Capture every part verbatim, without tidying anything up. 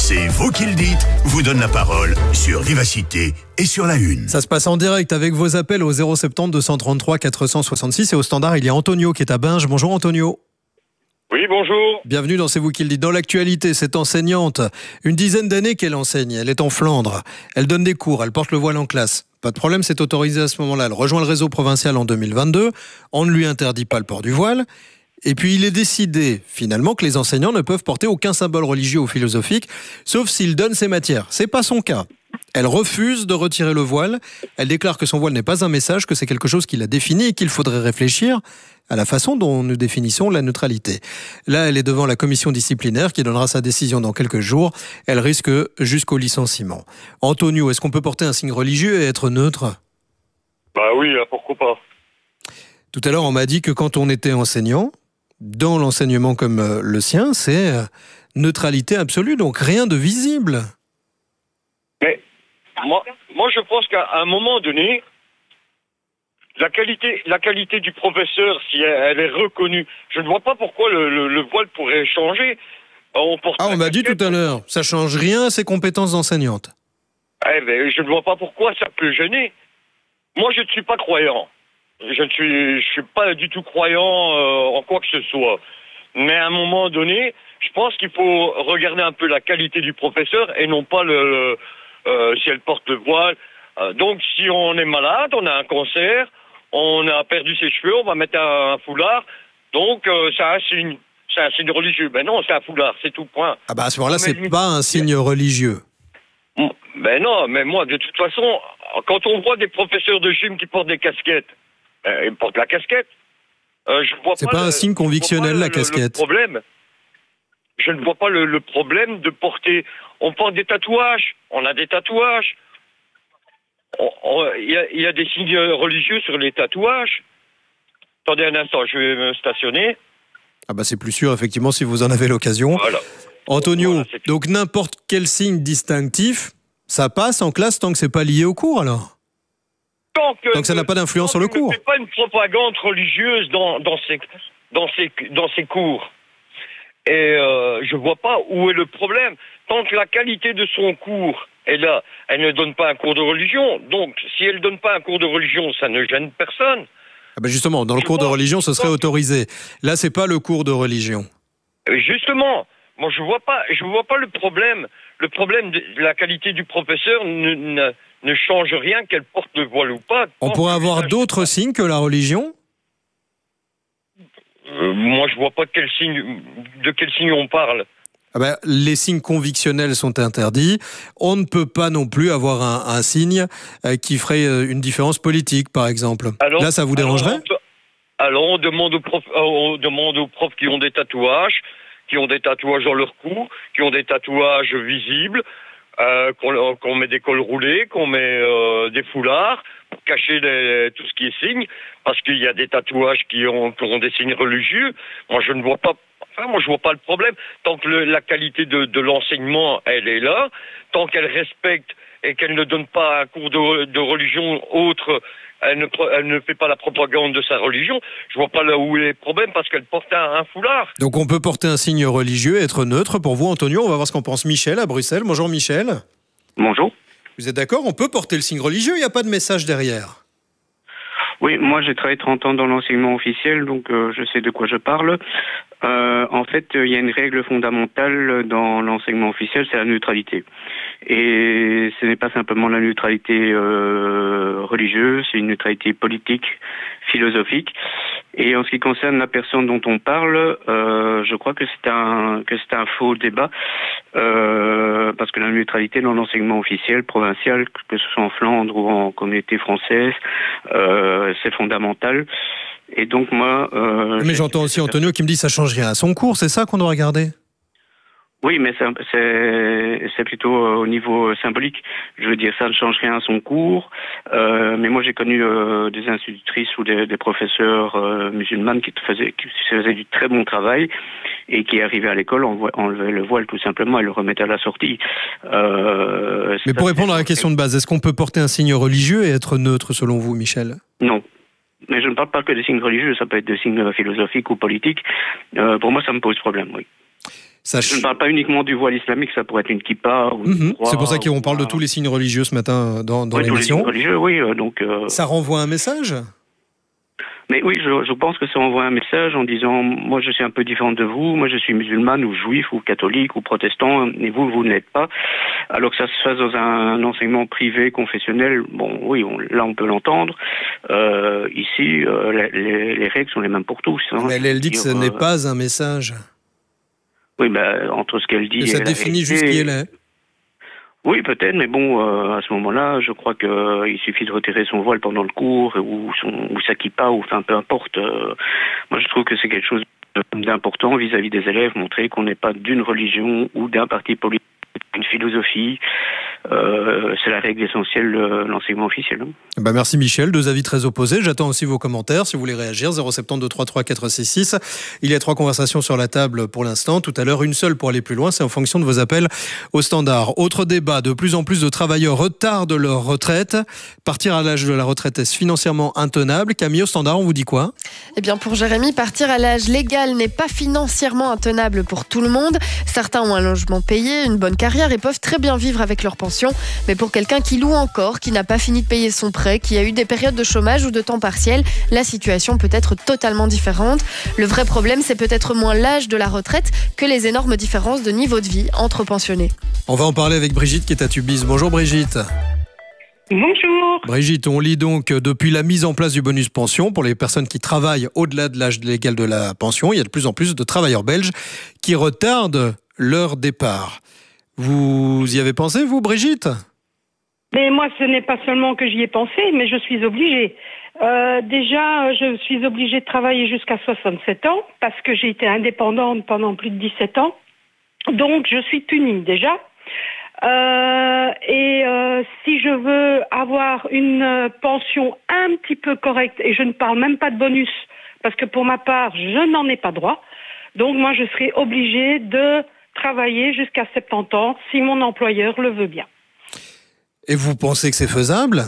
C'est vous qui le dites, vous donne la parole sur Vivacité et sur La Une. Ça se passe en direct avec vos appels au zéro sept zéro deux cent trente-trois quatre cent soixante-six et au standard, il y a Antonio qui est à Binge. Bonjour Antonio. Oui, bonjour. Bienvenue dans C'est vous qui le dites. Dans l'actualité, cette enseignante, une dizaine d'années qu'elle enseigne, elle est en Flandre, elle donne des cours, elle porte le voile en classe. Pas de problème, c'est autorisé à ce moment-là. Elle rejoint le réseau provincial en deux mille vingt-deux, on ne lui interdit pas le port du voile. Et puis il est décidé finalement que les enseignants ne peuvent porter aucun symbole religieux ou philosophique, sauf s'ils donnent ces matières. C'est pas son cas. Elle refuse de retirer le voile. Elle déclare que son voile n'est pas un message, que c'est quelque chose qui la définit et qu'il faudrait réfléchir à la façon dont nous définissons la neutralité. Là, elle est devant la commission disciplinaire qui donnera sa décision dans quelques jours. Elle risque jusqu'au licenciement. Antonio, est-ce qu'on peut porter un signe religieux et être neutre ? Bah oui, pourquoi pas. Tout à l'heure, on m'a dit que quand on était enseignant, dans l'enseignement comme le sien, c'est neutralité absolue, donc rien de visible. Mais moi, moi je pense qu'à un moment donné, la qualité, la qualité du professeur, si elle, elle est reconnue, je ne vois pas pourquoi le, le, le voile pourrait changer. On porte ah, on m'a dit tout à l'heure, ça change rien à ses compétences d'enseignante. Eh ben, je ne vois pas pourquoi ça peut gêner. Moi, je ne suis pas croyant. Je ne suis, je suis pas du tout croyant euh, en quoi que ce soit. Mais à un moment donné, je pense qu'il faut regarder un peu la qualité du professeur et non pas le, le euh, si elle porte le voile. Euh, donc, si on est malade, on a un cancer, on a perdu ses cheveux, on va mettre un, un foulard. Donc, euh, c'est un signe, c'est un signe religieux. Ben non, c'est un foulard, c'est tout point. Ah bah à ce moment-là, c'est lui... pas un signe religieux. Ben non, mais moi, de toute façon, quand on voit des professeurs de gym qui portent des casquettes, Euh, il porte la casquette. Euh, je vois c'est pas, pas un le, signe convictionnel, le, la casquette. Le problème, je ne vois pas le, le problème de porter. On porte des tatouages. On a des tatouages. Il y, y a des signes religieux sur les tatouages. Attendez un instant, je vais me stationner. Ah bah c'est plus sûr, effectivement, si vous en avez l'occasion. Voilà. Antonio, voilà, donc n'importe quel signe distinctif, ça passe en classe tant que c'est pas lié au cours, alors ? Tant que, Donc ça n'a pas d'influence sur le cours. Ne fait pas une propagande religieuse dans, dans, ses, dans, ses, dans ses cours. Et euh, je vois pas où est le problème. Tant que la qualité de son cours est là, elle ne donne pas un cours de religion. Donc si elle ne donne pas un cours de religion, ça ne gêne personne. Ah ben justement, dans le je cours pense, de religion, ce serait autorisé. Là, c'est pas le cours de religion. Justement, moi je vois pas, je vois pas le problème. Le problème de la qualité du professeur ne, ne ne change rien qu'elle porte le voile ou pas. On pourrait avoir d'autres signes que la religion ? euh, Moi, je vois pas quel signe, de quel signe on parle. Ah ben, les signes convictionnels sont interdits. On ne peut pas non plus avoir un, un signe euh, qui ferait euh, une différence politique, par exemple. Alors, là, ça vous dérangerait ? alors on, alors, on demande aux profs, on demande aux profs qui ont des tatouages, qui ont des tatouages dans leur cou, qui ont des tatouages visibles, Euh, qu'on, qu'on met des cols roulés, qu'on met euh, des foulards pour cacher les, tout ce qui est signe, parce qu'il y a des tatouages qui ont, qui ont des signes religieux. Moi, je ne vois pas, enfin, moi, je vois pas le problème. Tant que le, la qualité de, de l'enseignement, elle est là, tant qu'elle respecte et qu'elle ne donne pas un cours de, de religion autre, elle ne, elle ne fait pas la propagande de sa religion, je vois pas là où est le problème, parce qu'elle porte un, un foulard. Donc on peut porter un signe religieux et être neutre. Pour vous, Antonio, on va voir ce qu'en pense Michel à Bruxelles. Bonjour Michel. Bonjour. Vous êtes d'accord ? On peut porter le signe religieux, il n'y a pas de message derrière. Oui, moi j'ai travaillé trente ans dans l'enseignement officiel, donc euh, je sais de quoi je parle. Euh, en fait, il y a une règle fondamentale dans l'enseignement officiel, c'est la neutralité. Et ce n'est pas simplement la neutralité euh, religieuse, c'est une neutralité politique, philosophique. Et en ce qui concerne la personne dont on parle, euh, je crois que c'est un que c'est un faux débat, euh, parce que la neutralité dans l'enseignement officiel, provincial, que ce soit en Flandre ou en communauté française, euh, c'est fondamental. Et donc moi... Euh, mais j'entends aussi Antonio qui me dit que ça change rien à son cours, c'est ça qu'on doit regarder ? Oui, mais c'est, c'est, c'est plutôt au niveau symbolique. Je veux dire, ça ne change rien à son cours. Euh, mais moi, j'ai connu euh, des institutrices ou des, des professeurs euh, musulmanes qui faisaient, qui faisaient du très bon travail et qui arrivaient à l'école, enlevaient le voile tout simplement et le remettaient à la sortie. Euh, mais pour répondre à la question de base, est-ce qu'on peut porter un signe religieux et être neutre selon vous, Michel ? Non. Mais je ne parle pas que des signes religieux, ça peut être des signes philosophiques ou politiques. Euh, pour moi, ça me pose problème, oui. Ça... Je ne parle pas uniquement du voile islamique, ça pourrait être une kippa. Ou mmh, croix, c'est pour ça qu'on parle ou... de tous les signes religieux ce matin dans, dans oui, l'émission. Tous les signes religieux, oui. Euh, donc, euh... Ça renvoie un message ? Mais oui, je, je pense que ça envoie un message en disant, moi je suis un peu différente de vous, moi je suis musulmane ou juif ou catholique ou protestant, et vous, vous ne l'êtes pas. Alors que ça se fasse dans un enseignement privé, confessionnel, bon oui, on, là on peut l'entendre. Euh, ici, euh, les, les règles sont les mêmes pour tous. Hein, mais elle, elle dit que ce n'est euh... pas un message. Oui, ben, entre ce qu'elle dit et et ça la définit vérité, juste qui elle est. Oui, peut-être, mais bon, euh, à ce moment-là, je crois qu'il euh, suffit de retirer son voile pendant le cours, ou, son, ou sa kippa, ou enfin, peu importe. Euh, moi, je trouve que c'est quelque chose d'important vis-à-vis des élèves, montrer qu'on n'est pas d'une religion ou d'un parti politique, une philosophie. Euh, c'est la règle essentielle de l'enseignement officiel. Bah merci Michel, deux avis très opposés. J'attends aussi vos commentaires si vous voulez réagir. zéro sept deux trois trois quatre six six. Il y a trois conversations sur la table pour l'instant. Tout à l'heure, une seule pour aller plus loin. C'est en fonction de vos appels au standard. Autre débat, de plus en plus de travailleurs retardent leur retraite. Partir à l'âge de la retraite, est-ce financièrement intenable? Camille, au standard, on vous dit quoi? Eh bien, pour Jérémy, partir à l'âge légal n'est pas financièrement intenable pour tout le monde. Certains ont un logement payé, une bonne carrière et peuvent très bien vivre avec leur pension. Mais pour quelqu'un qui loue encore, qui n'a pas fini de payer son prêt, qui a eu des périodes de chômage ou de temps partiel, la situation peut être totalement différente. Le vrai problème, c'est peut-être moins l'âge de la retraite que les énormes différences de niveau de vie entre pensionnés. On va en parler avec Brigitte qui est à Tubize. Bonjour Brigitte. Bonjour. Brigitte, on lit donc depuis la mise en place du bonus pension pour les personnes qui travaillent au-delà de l'âge légal de la pension, il y a de plus en plus de travailleurs belges qui retardent leur départ. Vous y avez pensé, vous, Brigitte? Mais moi, ce n'est pas seulement que j'y ai pensé, mais je suis obligée. Euh, déjà, je suis obligée de travailler jusqu'à soixante-sept ans parce que j'ai été indépendante pendant plus de dix-sept ans. Donc, je suis punie déjà. Euh, et euh, si je veux avoir une pension un petit peu correcte, et je ne parle même pas de bonus, parce que pour ma part, je n'en ai pas droit, donc moi, je serai obligée de travailler jusqu'à soixante-dix ans si mon employeur le veut bien. Et vous pensez que c'est faisable?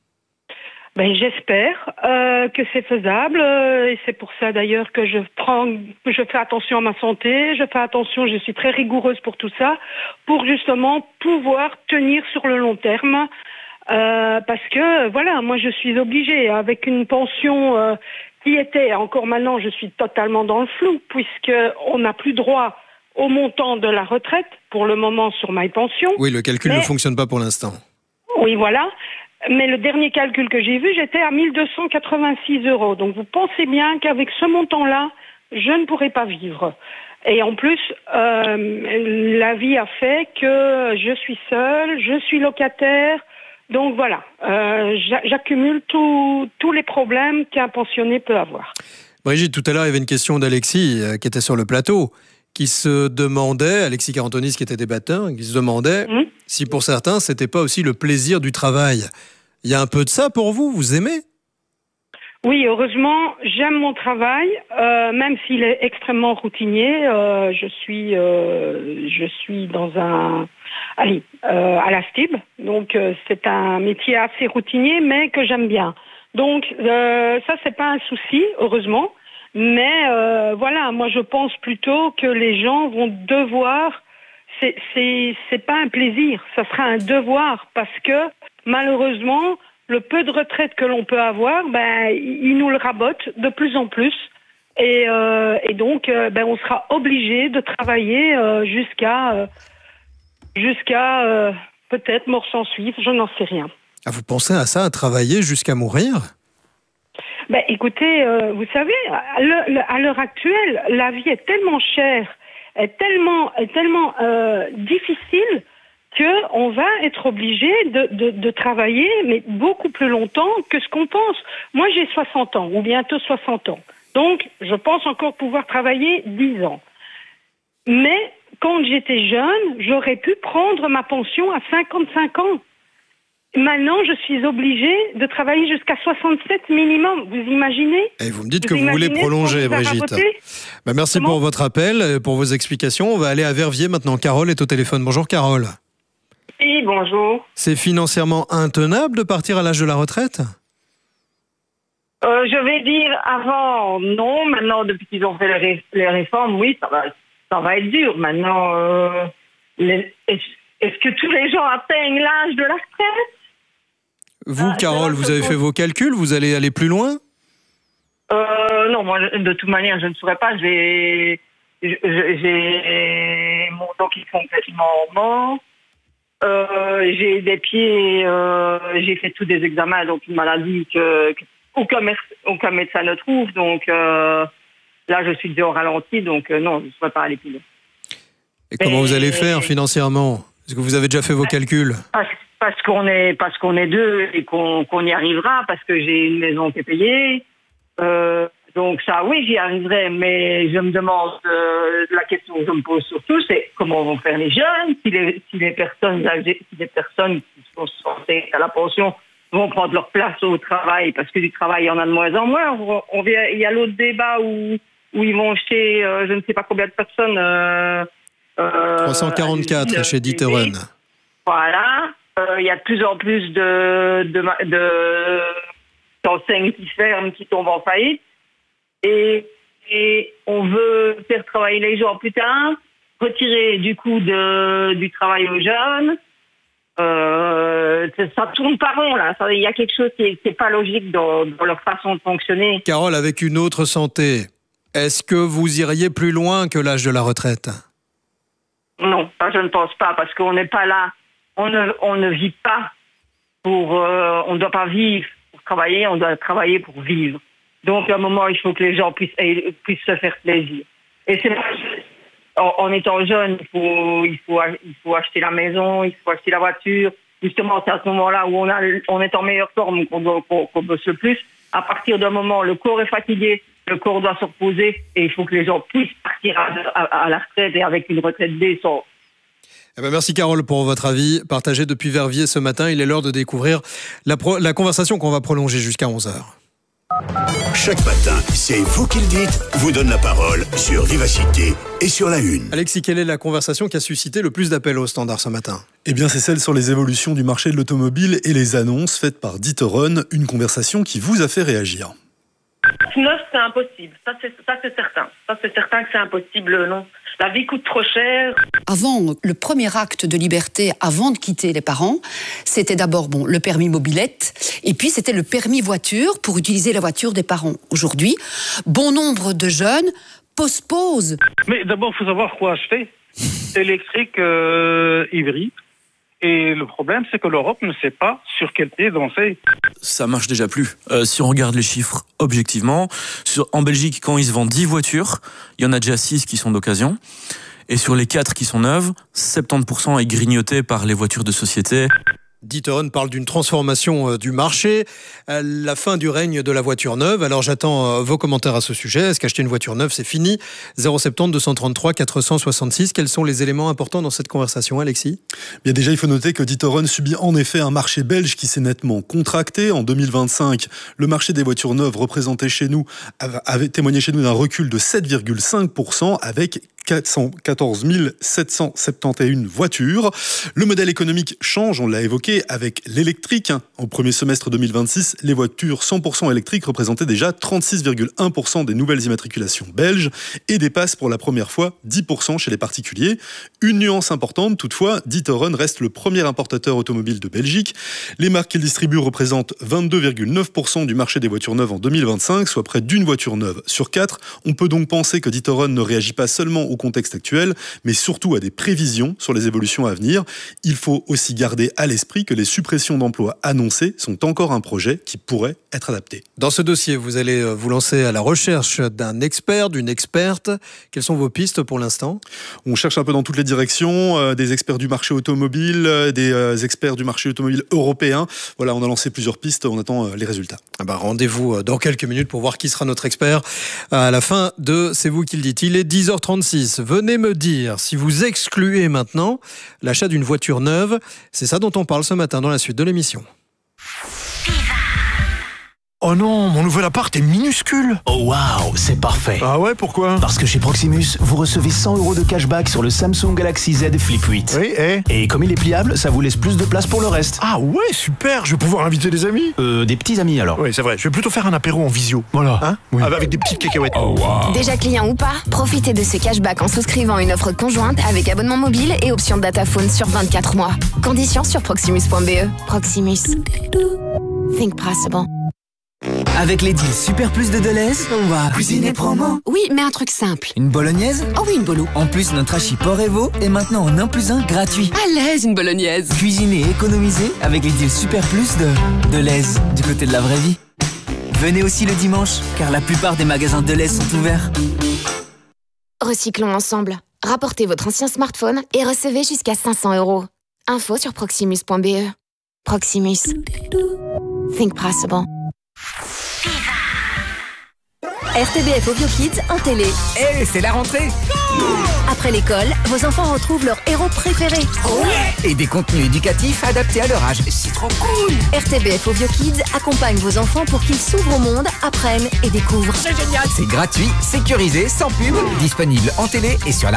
Ben, j'espère euh, que c'est faisable euh, et c'est pour ça d'ailleurs que je prends, je fais attention à ma santé, je fais attention, je suis très rigoureuse pour tout ça, pour justement pouvoir tenir sur le long terme. Euh, parce que voilà, moi je suis obligée avec une pension euh, qui était, encore maintenant je suis totalement dans le flou puisque on n'a plus droit au montant de la retraite, pour le moment, sur MyPension. Oui, le calcul mais... ne fonctionne pas pour l'instant. Oui, voilà. Mais le dernier calcul que j'ai vu, j'étais à mille deux cent quatre-vingt-six euros. Donc, vous pensez bien qu'avec ce montant-là, je ne pourrais pas vivre. Et en plus, euh, la vie a fait que je suis seule, je suis locataire. Donc, voilà. Euh, j'accumule tous les problèmes qu'un pensionné peut avoir. Brigitte, tout à l'heure, il y avait une question d'Alexis euh, qui était sur le plateau, qui se demandait, Alexis Carantonis qui était débatteur, qui se demandait mmh. si pour certains, c'était pas aussi le plaisir du travail. Il y a un peu de ça pour vous? Vous aimez? Oui, heureusement, j'aime mon travail, euh, même s'il est extrêmement routinier. Euh, je suis, euh, je suis dans un, allez, euh, à la S T I B, donc euh, c'est un métier assez routinier, mais que j'aime bien. Donc euh, ça, c'est pas un souci, heureusement. Mais euh, voilà, moi je pense plutôt que les gens vont devoir, c'est c'est c'est pas un plaisir, ça sera un devoir parce que malheureusement le peu de retraite que l'on peut avoir, ben ils nous le rabotent de plus en plus et euh, et donc euh, ben on sera obligé de travailler euh, jusqu'à euh, jusqu'à euh, peut-être mort sans suivre, je n'en sais rien. Ah, vous pensez à ça, à travailler jusqu'à mourir? Ben, écoutez, euh, vous savez, à l'heure actuelle, la vie est tellement chère, est tellement, est tellement euh, difficile qu'on va être obligé de, de, de travailler, mais beaucoup plus longtemps que ce qu'on pense. Moi, j'ai soixante ans, ou bientôt soixante ans. Donc, je pense encore pouvoir travailler dix ans. Mais, quand j'étais jeune, j'aurais pu prendre ma pension à cinquante-cinq ans. Maintenant, je suis obligée de travailler jusqu'à soixante-sept minimum. Vous imaginez? Et vous me dites vous que vous voulez prolonger, Brigitte. Bah, merci Comment pour votre appel, et pour vos explications. On va aller à Verviers maintenant. Carole est au téléphone. Bonjour Carole. Oui, bonjour. C'est financièrement intenable de partir à l'âge de la retraite? euh, Je vais dire avant, non. Maintenant, depuis qu'ils ont fait les, ré les réformes, oui, ça va, ça va être dur. Maintenant, euh, les, est-ce, est-ce que tous les gens atteignent l'âge de la retraite? Vous, ah, Carole, vous avez fait vos calculs? Vous allez aller plus loin? euh, Non, moi, de toute manière, je ne saurais pas. J'ai, j'ai mon dos qui est complètement mort. Euh, j'ai des pieds, euh, j'ai fait tous des examens, donc une maladie que, que aucun, aucun médecin ne trouve. Donc euh, là, je suis déjà au ralenti, donc euh, non, je ne saurais pas aller plus loin. Et comment vous allez faire financièrement? Est-ce que vous avez déjà fait vos calculs? Parce, parce qu'on est, parce qu'on est deux et qu'on, qu'on y arrivera, parce que j'ai une maison qui est payée. Euh, donc ça, oui, j'y arriverai, mais je me demande, euh, la question que je me pose surtout, c'est comment vont faire les jeunes, si les, si les personnes âgées, si les personnes qui sont censées à la pension vont prendre leur place au travail, parce que du travail, il y en a de moins en moins. On, on vient, il y a l'autre débat où, où ils vont jeter, euh, je ne sais pas combien de personnes... Euh, euh, trois cent quarante-quatre chez D'Ieteren. Voilà. Euh, il y a de plus en plus de, de, de, d'enseignes qui ferment, qui tombent en faillite. Et, et on veut faire travailler les gens plus tard, retirer du coup de, du travail aux jeunes. Euh, ça tourne pas rond là. Il y a quelque chose qui n'est pas logique dans, dans leur façon de fonctionner. Carole, avec une autre santé, est-ce que vous iriez plus loin que l'âge de la retraite? Non, ça, je ne pense pas, parce qu'on n'est pas là. On ne, on ne vit pas pour... Euh, on ne doit pas vivre pour travailler, on doit travailler pour vivre. Donc, à un moment, il faut que les gens puissent, puissent se faire plaisir. Et c'est en, en étant jeune, il faut, il, faut, il faut acheter la maison, il faut acheter la voiture. Justement, c'est à ce moment-là où on, a, on est en meilleure forme, qu'on, doit, qu'on, qu'on bosse le plus. À partir d'un moment, le corps est fatigué, le corps doit se reposer, et il faut que les gens puissent partir à, à, à la retraite et avec une retraite décente. Eh ben merci Carole pour votre avis partagé depuis Verviers ce matin. Il est l'heure de découvrir la, pro- la conversation qu'on va prolonger jusqu'à onze heures. Chaque matin, c'est vous qui le dites, vous donne la parole sur Vivacité et sur la Une. Alexis, quelle est la conversation qui a suscité le plus d'appels au standard ce matin? Eh bien, c'est celle sur les évolutions du marché de l'automobile et les annonces faites par D'Ieteren, une conversation qui vous a fait réagir. Neuf, c'est impossible. Ça c'est, ça, c'est certain. Ça, c'est certain que c'est impossible, non. La vie coûte trop cher. Avant, le premier acte de liberté, avant de quitter les parents, c'était d'abord bon, le permis mobilette, et puis c'était le permis voiture pour utiliser la voiture des parents. Aujourd'hui, bon nombre de jeunes postposent. Mais d'abord, il faut savoir quoi acheter. Électrique, euh, hybride. Et le problème, c'est que l'Europe ne sait pas sur quel pied danser. Ça marche déjà plus. Euh, si on regarde les chiffres objectivement, sur, en Belgique, quand ils se vendent dix voitures, il y en a déjà six qui sont d'occasion. Et sur les quatre qui sont neuves, soixante-dix pour cent est grignoté par les voitures de société. D'Ieteren parle d'une transformation du marché, la fin du règne de la voiture neuve. Alors j'attends vos commentaires à ce sujet. Est-ce qu'acheter une voiture neuve, c'est fini? zéro sept zéro deux cent trente-trois quatre cent soixante-six. Quels sont les éléments importants dans cette conversation, Alexis? Bien déjà, il faut noter que D'Ieteren subit en effet un marché belge qui s'est nettement contracté. En deux mille vingt-cinq, le marché des voitures neuves représenté chez nous avait témoigné chez nous d'un recul de sept virgule cinq pour cent avec quatre cent quatorze mille sept cent soixante et un voitures. Le modèle économique change, on l'a évoqué, avec l'électrique. Au premier semestre deux mille vingt-six, les voitures cent pour cent électriques représentaient déjà trente-six virgule un pour cent des nouvelles immatriculations belges et dépassent pour la première fois dix pour cent chez les particuliers. Une nuance importante, toutefois, D'Ieteren reste le premier importateur automobile de Belgique. Les marques qu'il distribue représentent vingt-deux virgule neuf pour cent du marché des voitures neuves en deux mille vingt-cinq, soit près d'une voiture neuve sur quatre. On peut donc penser que D'Ieteren ne réagit pas seulement au contexte actuel, mais surtout à des prévisions sur les évolutions à venir. Il faut aussi garder à l'esprit que les suppressions d'emplois annoncées sont encore un projet qui pourrait être adapté. Dans ce dossier, vous allez vous lancer à la recherche d'un expert, d'une experte. Quelles sont vos pistes pour l'instant? On cherche un peu dans toutes les directions, euh, des experts du marché automobile, euh, des euh, experts du marché automobile européen. Voilà, on a lancé plusieurs pistes, on attend euh, les résultats. Ah bah, rendez-vous dans quelques minutes pour voir qui sera notre expert à la fin de C'est vous qui le dites. Il est dix heures trente-six. Venez me dire si vous excluez maintenant l'achat d'une voiture neuve. C'est ça dont on parle ce matin dans la suite de l'émission. Oh non, mon nouvel appart est minuscule. Oh waouh, c'est parfait. Ah ouais, pourquoi? Parce que chez Proximus, vous recevez cent euros de cashback sur le Samsung Galaxy Z Flip huit. Oui, et Et comme il est pliable, ça vous laisse plus de place pour le reste. Ah ouais, super, je vais pouvoir inviter des amis. Euh, des petits amis alors. Oui, c'est vrai, je vais plutôt faire un apéro en visio. Voilà. Hein Oui. Avec des petites cacahuètes. Oh wow. Déjà client ou pas, profitez de ce cashback en souscrivant une offre conjointe avec abonnement mobile et option dataphone sur vingt-quatre mois. Conditions sur proximus point b e. Proximus. Think possible. Avec les deals Super Plus de Deleuze, on va cuisiner promo. Oui, mais un truc simple. Une bolognaise? Oh oui, une bolo. En plus, notre hachis porc Evo est maintenant en un plus un gratuit. À l'aise, une bolognaise. Cuisiner et économiser avec les deals Super Plus de Deleuze, du côté de la vraie vie. Venez aussi le dimanche, car la plupart des magasins Deleuze sont ouverts. Recyclons ensemble. Rapportez votre ancien smartphone et recevez jusqu'à cinq cents euros. Info sur proximus point b e. Proximus. Think possible. R T B F Ovio Kids en télé. Eh, hey, c'est la rentrée. Après l'école, vos enfants retrouvent leur héros préféré. Ouais. Et des contenus éducatifs adaptés à leur âge. C'est trop cool. R T B F Ovio Kids accompagne vos enfants pour qu'ils s'ouvrent au monde, apprennent et découvrent. C'est génial. C'est gratuit, sécurisé, sans pub, disponible en télé et sur la